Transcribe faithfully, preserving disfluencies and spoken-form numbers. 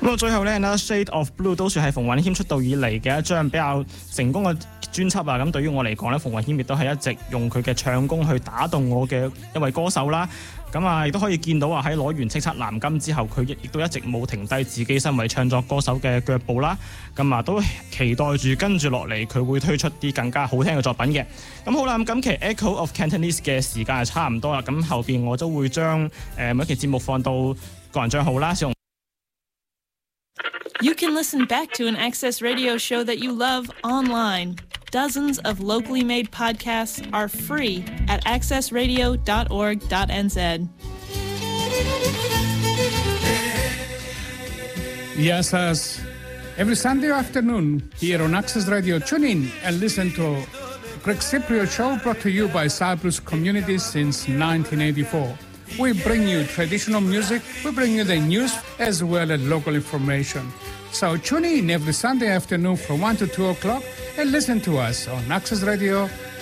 咁到最後咧，Another Shade of Blue 都算係馮允謙出道以嚟嘅一張比較成功嘅專輯啊！咁對於我嚟講咧，馮允謙亦都係一直用佢嘅唱功去打動我嘅一位歌手啦。咁啊，亦都可以見到話喺攞完叱咤南金之後，佢亦亦都一直冇停低自己身為唱作歌手嘅腳步啦。咁啊，都期待住跟住落嚟佢會推出啲更加好聽嘅作品嘅。咁好啦，咁今期 Echo of Cantonese 嘅時間係差唔多啦。咁後邊我都會將誒每一期節目放到個人帳號啦。 You can listen back to an Access Radio show that you love online. Dozens of locally made podcasts are free at access radio dot org dot n z. Yes, as every Sunday afternoon here on Access Radio, tune in and listen to Greg Cypriot Show, brought to you by Cyprus Community since nineteen eighty-four. We bring you traditional music, we bring you the news as well as local information. So tune in every Sunday afternoon from one to two o'clock and listen to us on access radio